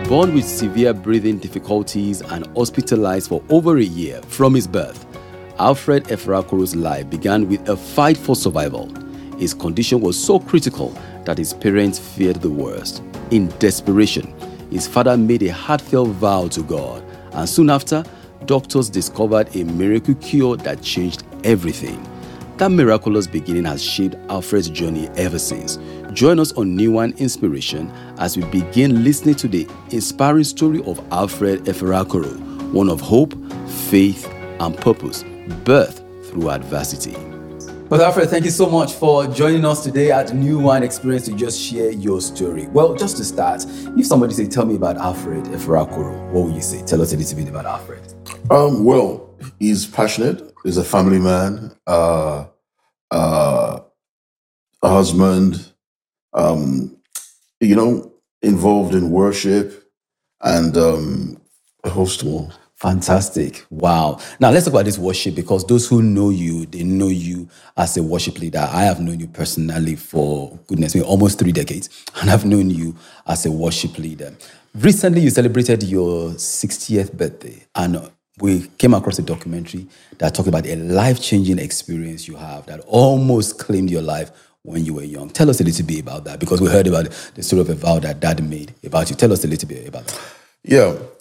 Born with severe breathing difficulties and hospitalized for over a year from his birth, Alfred Efrakoro's life began with a fight for survival. His condition was so critical that his parents feared the worst. In desperation, his father made a heartfelt vow to God, and soon after, doctors discovered a miracle cure that changed everything. That miraculous beginning has shaped Alfred's journey ever since. Join us on New Wine Inspiration as we begin listening to the inspiring story of Alfred Efrakoro, one of hope, faith, and purpose, birthed through adversity. Well, Alfred, thank you so much for joining us today at New Wine Experience to just share your story. Well, just to start, if somebody say, tell me about Alfred Efrakoro, what would you say? Tell us a little bit about Alfred. Well, he's passionate. He's a family man, a husband, involved in worship and a host more. Fantastic. Wow. Now let's talk about this worship, because those who know you, they know you as a worship leader. I have known you personally for, goodness me, almost 3 decades, and I've known you as a worship leader. Recently, you celebrated your 60th birthday, and we came across a documentary that talked about a life-changing experience you have that almost claimed your life when you were young. Tell us a little bit about that, because we heard about the story of a vow that Dad made about you. Tell us a little bit about that. Yeah.